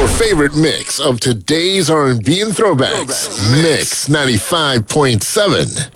Your favorite mix of today's R&B and throwbacks. Mix 95.7.